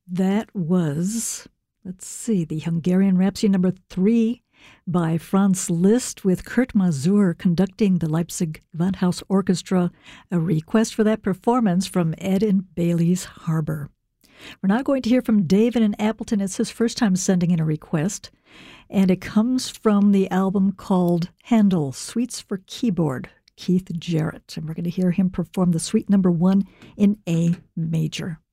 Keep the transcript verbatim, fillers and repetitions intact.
That was, let's see, the Hungarian Rhapsody number three by Franz Liszt with Kurt Masur conducting the Leipzig Gewandhaus Orchestra, a request for that performance from Ed in Bailey's Harbor. We're now going to hear from David in Appleton. It's his first time sending in a request, and it comes from the album called Handel, Suites for Keyboard, Keith Jarrett. And we're going to hear him perform the suite number one in A major.